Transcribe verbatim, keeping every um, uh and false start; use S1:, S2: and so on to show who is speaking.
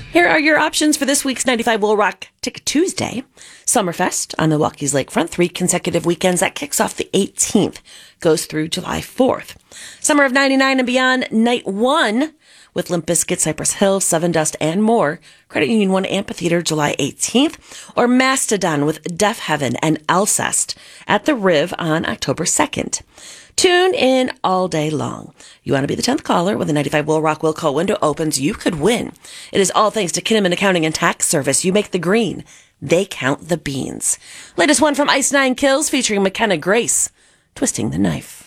S1: Here are your options for this week's ninety-five Will Rock Ticket Tuesday. Summerfest on Milwaukee's lakefront, three consecutive weekends. That kicks off the eighteenth, goes through July fourth. Summer of ninety-nine and Beyond, night one with Limp Bizkit, Cypress Hill, Seven Dust, and more. Credit Union One Amphitheater, July eighteenth. Or Mastodon with Deaf Heaven and Alcest at the Riv on October second. Tune in all day long. You want to be the tenth caller when the ninety-five Will Rock Will Call window opens, you could win. It is all thanks to Kinnaman Accounting and Tax Service. You make the green. They count the beans. Latest one from Ice Nine Kills featuring McKenna Grace, Twisting the Knife.